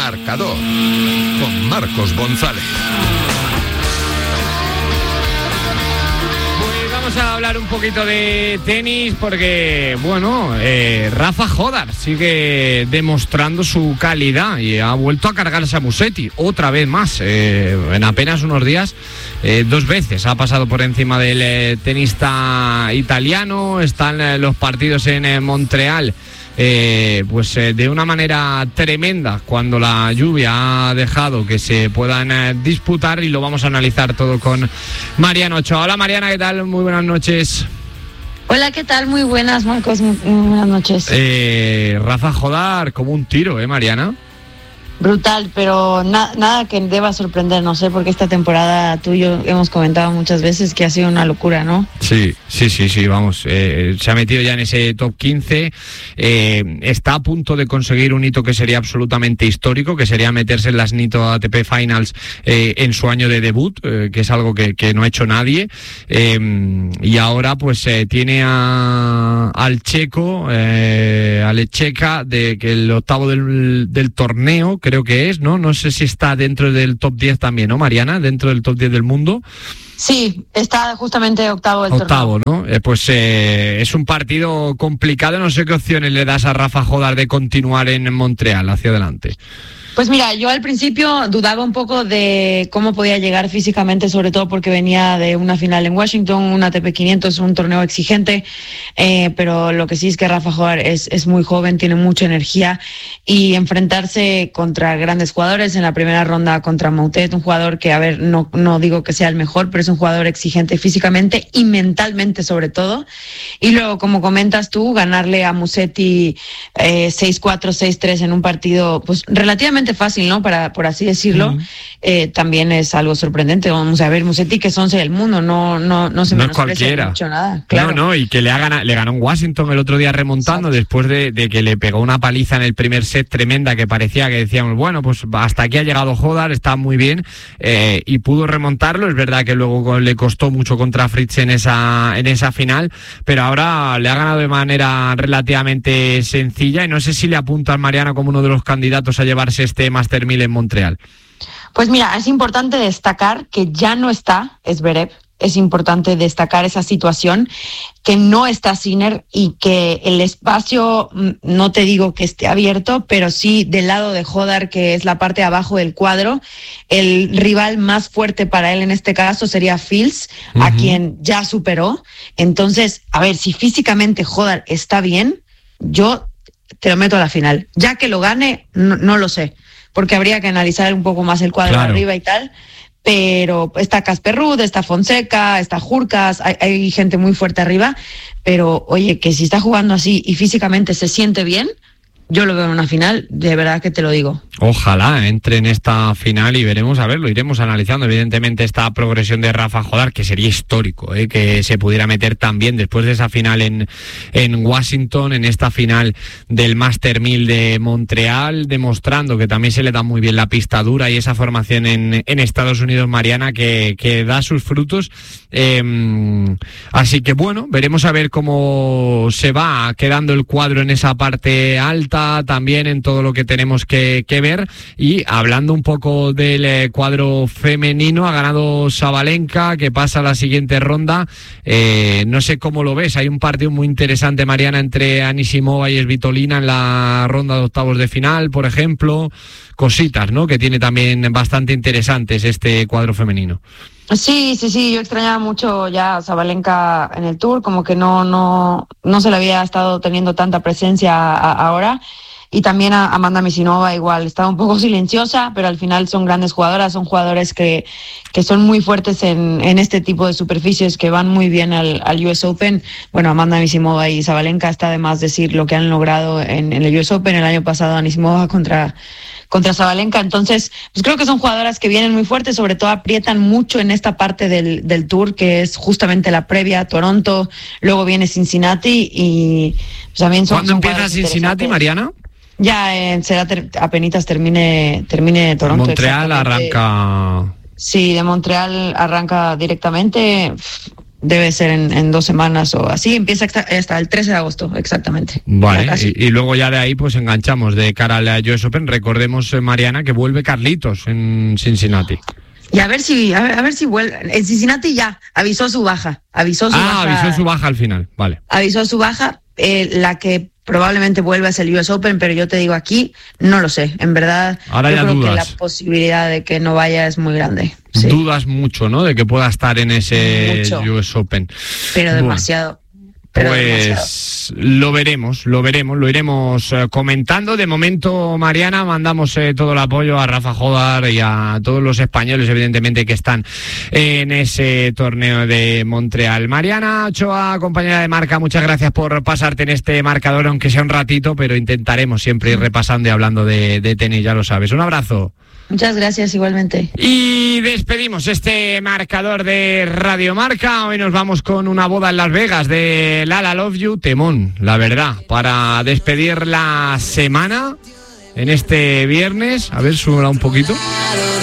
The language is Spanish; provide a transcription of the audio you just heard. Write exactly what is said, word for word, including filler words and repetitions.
Marcador con Marcos González. Vamos a hablar un poquito de tenis porque, bueno, eh, Rafa Jodar sigue demostrando su calidad y ha vuelto a cargarse a Musetti otra vez más. Eh, en apenas unos días, eh, dos veces ha pasado por encima del eh, tenista italiano. Están eh, los partidos en eh, Montreal. Eh, pues eh, de una manera tremenda cuando la lluvia ha dejado que se puedan eh, disputar, y lo vamos a analizar todo con Mariana Ochoa. Hola Mariana, ¿qué tal? Muy buenas noches. Hola, ¿qué tal? Muy buenas, Marcos, muy, muy buenas noches. Eh, Rafa Jodar como un tiro, ¿eh, Mariana? Brutal, pero na- nada que deba sorprendernos, ¿eh? Porque esta temporada tú y yo hemos comentado muchas veces que ha sido una locura, ¿no? Sí, sí, sí, sí, vamos, eh, se ha metido ya en ese top quince, eh, está a punto de conseguir un hito que sería absolutamente histórico, que sería meterse en las Nitto A T P Finals eh, en su año de debut, eh, que es algo que, que no ha hecho nadie, eh, y ahora pues eh, tiene a, al checo, eh, al checa, de que el octavo del, del torneo, creo que es, ¿no? No sé si está dentro del top diez también, ¿no, Mariana? Dentro del top diez del mundo. Sí, está justamente octavo del octavo, torneo. ¿no? Eh, pues eh, es un partido complicado. No sé qué opciones le das a Rafa Jodar de continuar en Montreal hacia adelante. Pues mira, yo al principio dudaba un poco de cómo podía llegar físicamente, sobre todo porque venía de una final en Washington, un A T P quinientos, un torneo exigente, eh, pero lo que sí es que Rafa Jodar es, es muy joven, tiene mucha energía, y enfrentarse contra grandes jugadores en la primera ronda contra Moutet, un jugador que, a ver, no, no digo que sea el mejor, pero es un jugador exigente físicamente y mentalmente sobre todo, y luego, como comentas tú, ganarle a Musetti eh, seis cuatro, seis tres en un partido pues relativamente fácil, ¿no? Para, por así decirlo, uh-huh. eh, también es algo sorprendente. Vamos a ver, Musetti, que es once del mundo, no, no, no se no menosprecia mucho nada. Claro. No, no, y que le, ha ganado, le ganó en Washington el otro día remontando. Exacto. Después de, de que le pegó una paliza en el primer set tremenda, que parecía que decíamos, bueno, pues hasta aquí ha llegado Jodar, está muy bien, eh, y pudo remontarlo. Es verdad que luego le costó mucho contra Fritz en esa, en esa final, pero ahora le ha ganado de manera relativamente sencilla, y no sé si le apuntan, Mariana, como uno de los candidatos a llevarse este Master mil en Montreal. Pues mira, es importante destacar que ya no está Zverev, es importante destacar esa situación, que no está Sinner, y que el espacio, no te digo que esté abierto, pero sí del lado de Jodar, que es la parte de abajo del cuadro, el rival más fuerte para él en este caso sería Fils, uh-huh. a quien ya superó. Entonces, a ver, si físicamente Jodar está bien, yo te lo meto a la final. Ya que lo gane, no, no lo sé, porque habría que analizar un poco más el cuadro claro. arriba y tal, pero está Casper Ruud, está Fonseca, está Hurkacz, hay, hay gente muy fuerte arriba, pero oye, que si está jugando así y físicamente se siente bien, yo lo veo en una final, de verdad que te lo digo. Ojalá entre en esta final y veremos, a ver, lo iremos analizando, evidentemente, esta progresión de Rafa Jodar, que sería histórico, ¿eh? Que se pudiera meter también después de esa final en, en Washington, en esta final del Master mil de Montreal, demostrando que también se le da muy bien la pista dura y esa formación en, en Estados Unidos, Mariana, que, que da sus frutos. Eh, así que bueno, veremos a ver cómo se va quedando el cuadro en esa parte alta, también en todo lo que tenemos que, que ver. Y hablando un poco del eh, cuadro femenino, ha ganado Sabalenka, que pasa a la siguiente ronda. Eh, no sé cómo lo ves, hay un partido muy interesante, Mariana, entre Anisimova y Svitolina en la ronda de octavos de final, por ejemplo. Cositas, ¿no?, que tiene también bastante interesantes este cuadro femenino. Sí, sí, sí, yo extrañaba mucho ya a Sabalenka en el Tour, como que no, no, no se le había estado teniendo tanta presencia a, a ahora. Y también a Amanda Anisimova igual, estaba un poco silenciosa, pero al final son grandes jugadoras, son jugadores que, que son muy fuertes en, en este tipo de superficies, que van muy bien al, al U S Open. Bueno, Amanda Anisimova y Sabalenka, está de más decir lo que han logrado en, en el U S Open el año pasado, Anisimova contra... contra Sabalenka. Entonces, pues creo que son jugadoras que vienen muy fuertes, sobre todo aprietan mucho en esta parte del, del Tour, que es justamente la previa a Toronto, luego viene Cincinnati y pues también son... ¿Cuándo son empieza Cincinnati, Mariana? Ya eh, será ter, apenitas termine, termine Toronto. Montreal arranca... Sí, de Montreal arranca directamente. debe ser en, en dos semanas o así, empieza hasta, hasta el trece de agosto, exactamente. Vale, y, y luego ya de ahí pues enganchamos de cara al U S Open. Recordemos, Mariana, que vuelve Carlitos en Cincinnati. Y a ver si, a ver, a ver si vuelve. En Cincinnati ya avisó su baja, avisó su ah, baja. avisó su baja al final, vale. Avisó su baja, eh, la que probablemente vuelva es el U S Open, pero yo te digo aquí, no lo sé. En verdad, ahora yo ya creo dudas. que la posibilidad de que no vaya es muy grande. Sí. Dudas mucho, ¿no? De que pueda estar en ese Mucho. U S Open. Pero Bueno. demasiado. Pero Pues demasiado. lo veremos, lo veremos, lo iremos eh, comentando. De momento, Mariana, mandamos eh, todo el apoyo a Rafa Jodar y a todos los españoles, evidentemente, que están en ese torneo de Montreal. Mariana Ochoa, compañera de marca, muchas gracias por pasarte en este marcador, aunque sea un ratito, pero intentaremos siempre ir repasando y hablando de, de tenis, ya lo sabes. Un abrazo. Muchas gracias, igualmente. Y despedimos este marcador de Radio Marca. Hoy nos vamos con una boda en Las Vegas de Lala Love You, temón, la verdad, para despedir la semana en este viernes. A ver, sube un poquito.